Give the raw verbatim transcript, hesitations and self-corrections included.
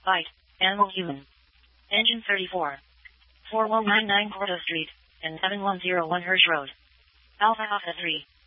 Byte. Animal Human. Engine thirty-four. four one nine nine Porto Street, and seven one zero one Hirsch Road. Alpha Alpha three.